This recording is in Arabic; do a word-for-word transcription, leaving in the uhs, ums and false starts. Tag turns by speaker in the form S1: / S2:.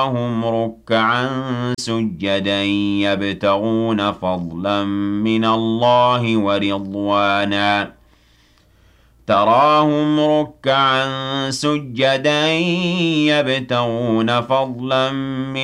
S1: هم ركعا سجدا يبتغون فضلا من الله ورضوانا تراهم ركعا سجدا يبتغون فضلا من